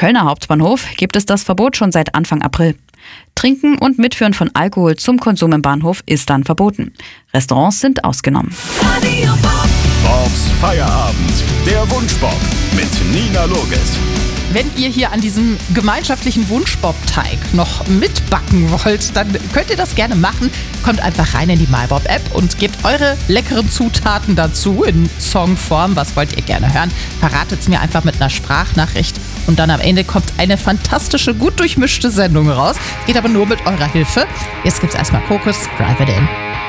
Kölner Hauptbahnhof gibt es das Verbot schon seit Anfang April. Trinken und Mitführen von Alkohol zum Konsum im Bahnhof ist dann verboten. Restaurants sind ausgenommen. Bobs Feierabend, der Wunschbob mit Nina Loges. Wenn ihr hier an diesem gemeinschaftlichen Wunschbob-Teig noch mitbacken wollt, dann könnt ihr das gerne machen. Kommt einfach rein in die MyBob-App und gebt eure leckeren Zutaten dazu in Songform. Was wollt ihr gerne hören? Verratet es mir einfach mit einer Sprachnachricht. Und dann am Ende kommt eine fantastische, gut durchmischte Sendung raus. Geht aber nur mit eurer Hilfe. Jetzt gibt's erstmal Kokos, Drive It In.